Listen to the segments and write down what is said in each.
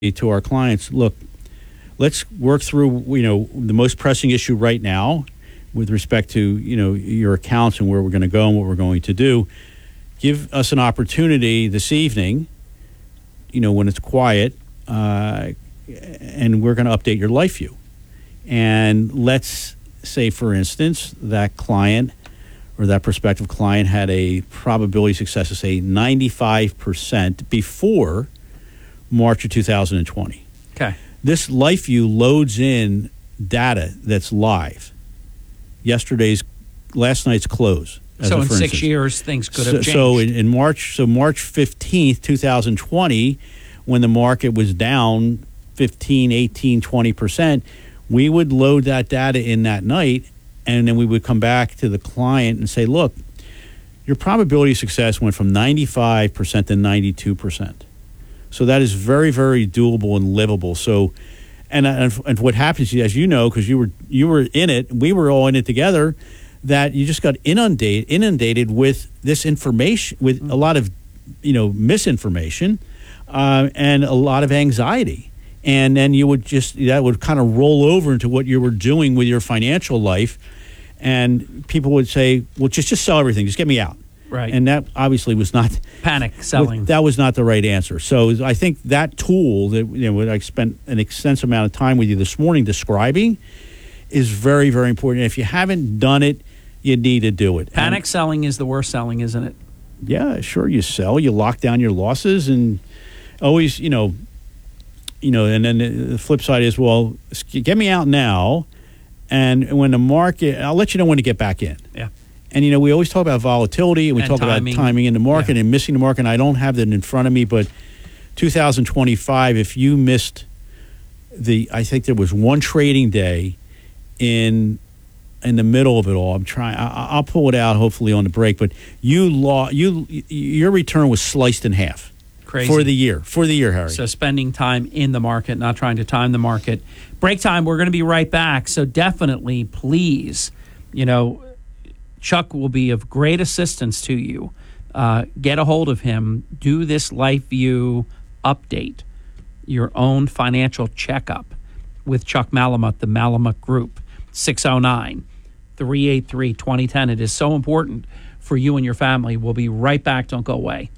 to our clients, look, let's work through, the most pressing issue right now with respect to, your accounts and where we're going to go and what we're going to do. Give us an opportunity this evening, when it's quiet, and we're going to update your life view. And let's say, for instance, that client or that prospective client had a probability of success of, say, 95% before March of 2020. Okay. This life view loads in data that's live. Last night's close. So in 6 years, things could have changed. So in March 15th, 2020, when the market was down 15, 18, 20%, we would load that data in that night, and then we would come back to the client and say, look, your probability of success went from 95% to 92%. So that is very, very doable and livable. So, and what happens, as you know, because you were in it, we were all in it together, that you just got inundated with this information, with a lot of, misinformation, and a lot of anxiety. And then that would kind of roll over into what you were doing with your financial life. And people would say, well, just sell everything. Just get me out. Right. And that obviously was not panic selling. That was not the right answer. So I think that tool that I spent an extensive amount of time with you this morning describing is very, very important. If you haven't done it, you need to do it. Panic selling is the worst selling, isn't it? Yeah, sure. You sell, you lock down your losses, and always, and then the flip side is, well, get me out now, and when the market, I'll let you know when to get back in. Yeah. And, we always talk about volatility, and we talk about timing in the market and missing the market. And I don't have that in front of me, but 2025, if you missed I think there was one trading day in the middle of it all. I'll pull it out hopefully on the break, but your return was sliced in half. Crazy. For the year, Harry. So spending time in the market, not trying to time the market. Break time, we're going to be right back. So definitely, please, Chuck will be of great assistance to you. Get a hold of him. Do this Life View update, your own financial checkup with Chuck Malamut, the Malamut Group, 609-383-2010. It is so important for you and your family. We'll be right back. Don't go away.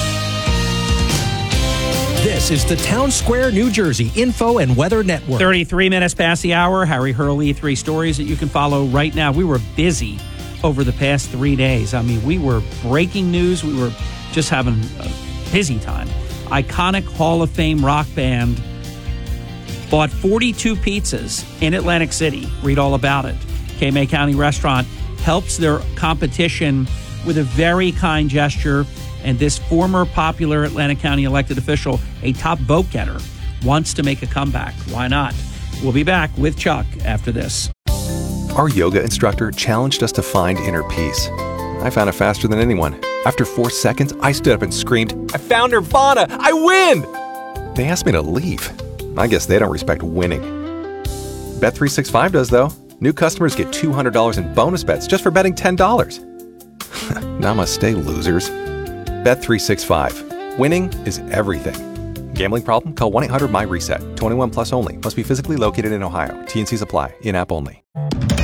This is the Town Square, New Jersey Info and Weather Network. 33 minutes past the hour. Harry Hurley, 3 stories that you can follow right now. We were busy over the past 3 days. I mean, we were breaking news. We were just having a busy time. Iconic Hall of Fame rock band bought 42 pizzas in Atlantic City. Read all about it. KMA County Restaurant helps their competition with a very kind gesture. And this former popular Atlantic County elected official, a top vote-getter, wants to make a comeback. Why not? We'll be back with Chuck after this. Our yoga instructor challenged us to find inner peace. I found it faster than anyone. After 4 seconds, I stood up and screamed, "I found Nirvana! I win!" They asked me to leave. I guess they don't respect winning. Bet365 does, though. New customers get $200 in bonus bets just for betting $10. Namaste, losers. Bet365. Winning is everything. Gambling problem? Call 1-800-MY-RESET. 21 plus only. Must be physically located in Ohio. T&Cs apply. In-app only.